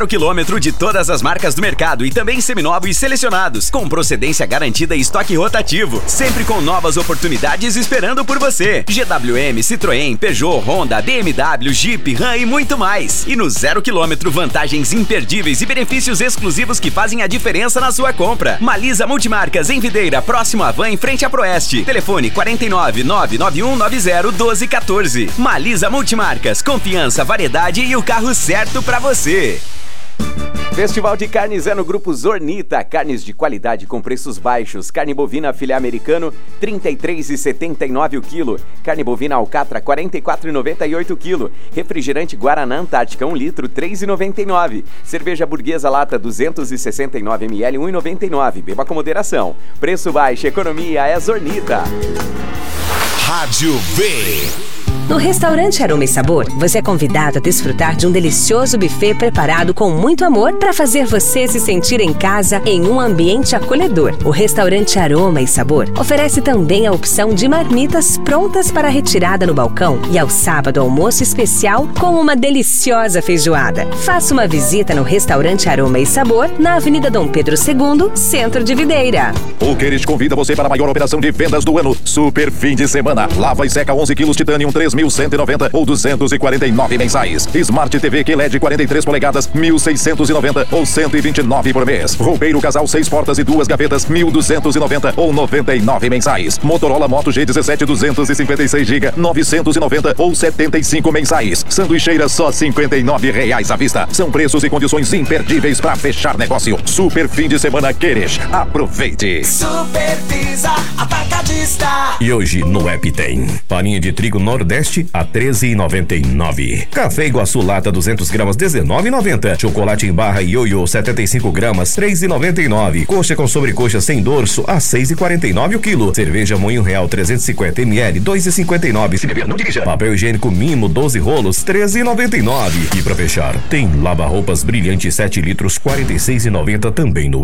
0 km de todas as marcas do mercado e também seminovos selecionados, com procedência garantida e estoque rotativo, sempre com novas oportunidades esperando por você. GWM, Citroën, Peugeot, Honda, BMW, Jeep, Ram e muito mais. E no 0 km, vantagens imperdíveis e benefícios exclusivos que fazem a diferença na sua compra. Malisa Multimarcas em Videira, próximo à Van, em frente à Proeste. Telefone 49 99190 1214. Malisa Multimarcas, confiança, variedade e o carro certo pra você. Festival de Carnes é no Grupo Zornita. Carnes de qualidade com preços baixos. Carne bovina filé americano, R$ 33,79 o quilo. Carne bovina alcatra, R$ 44,98 o quilo. Refrigerante Guaraná Antártica, 1 litro, R$ 3,99. Cerveja burguesa lata, 269 ml, R$ 1,99. Beba com moderação. Preço baixo, economia é Zornita. Rádio V. No restaurante Aroma e Sabor, você é convidado a desfrutar de um delicioso buffet preparado com muito amor para fazer você se sentir em casa em um ambiente acolhedor. O restaurante Aroma e Sabor oferece também a opção de marmitas prontas para retirada no balcão e ao sábado almoço especial com uma deliciosa feijoada. Faça uma visita no restaurante Aroma e Sabor na Avenida Dom Pedro II, Centro de Videira. O Queres convida você para a maior operação de vendas do ano. Super fim de semana. Lava e seca 11 quilos Titanium 3.190 ou 249 mensais. Smart TV QLED 43 polegadas 1.690 ou 129 por mês. Roupeiro casal 6 portas e 2 gavetas 1.290 ou 99 mensais. Motorola Moto G17 256 GB 990 ou 75 mensais. Sanduicheira só R$ 59,00 à vista. São preços e condições imperdíveis para fechar negócio. Super fim de semana Queres. Aproveite. Supervisa Atacadista. E hoje no app tem farinha de trigo Nordeste a R$ 13,99. Café Iguaçu lata 200 gramas R$ 19,90. Chocolate em barra Ioiô 75 gramas R$ 3,99. Coxa com sobrecoxa sem dorso a R$ 6,49 o quilo. Cerveja Moinho Real 350 ml R$ 2,59. Se beber não dirija. Papel higiênico Mimo 12 rolos R$ 13,99. E pra fechar, tem lava-roupas Brilhante 7 litros R$ 46,90 também no